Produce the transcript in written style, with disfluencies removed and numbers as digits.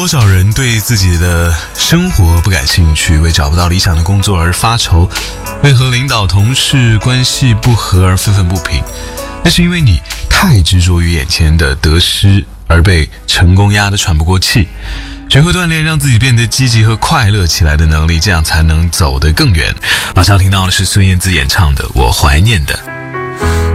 多少人对自己的生活不感兴趣，为找不到理想的工作而发愁，为和领导同事关系不和而愤愤不平。那是因为你太执着于眼前的得失，而被成功压得喘不过气。学会锻炼让自己变得积极和快乐起来的能力，这样才能走得更远。马上听到的是孙燕姿演唱的《我怀念的》。